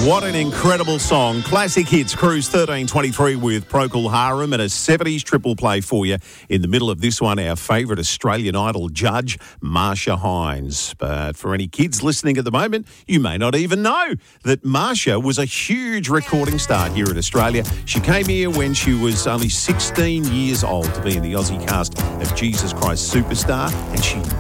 What an incredible song. Classic Hits, Cruise 1323 with Procol Harum, and a 70s triple play for you. In the middle of this one, our favourite Australian Idol judge, Marsha Hines. But for any kids listening at the moment, you may not even know that Marsha was a huge recording star here in Australia. She came here when she was only 16 years old to be in the Aussie cast of Jesus Christ Superstar, and she